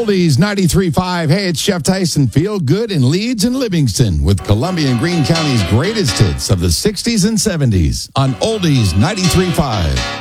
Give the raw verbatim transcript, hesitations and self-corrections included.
Oldies ninety-three point five. Hey, it's Chef Tyson. Feel good in Leeds and Livingston with Columbia and Greene County's greatest hits of the sixties and seventies on Oldies ninety-three point five.